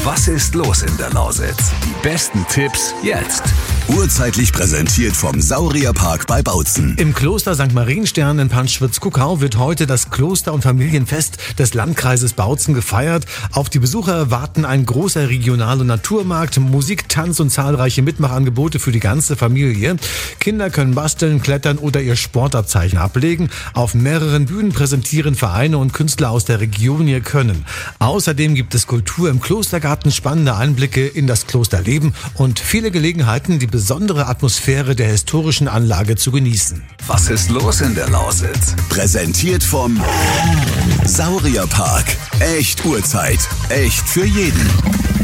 Was ist los in der Lausitz? Die besten Tipps jetzt. Urzeitlich präsentiert vom Saurierpark bei Bautzen. Im Kloster St. Marienstern in Panschwitz-Kuckau wird heute das Kloster- und Familienfest des Landkreises Bautzen gefeiert. Auf die Besucher warten ein großer Regional- und Naturmarkt, Musik, Tanz und zahlreiche Mitmachangebote für die ganze Familie. Kinder können basteln, klettern oder ihr Sportabzeichen ablegen. Auf mehreren Bühnen präsentieren Vereine und Künstler aus der Region ihr Können. Außerdem gibt es Kultur im Klostergarten, spannende Einblicke in das Klosterleben und viele Gelegenheiten, die besondere Atmosphäre der historischen Anlage zu genießen. Was ist los in der Lausitz? Präsentiert vom Saurierpark. Echt Urzeit. Echt für jeden.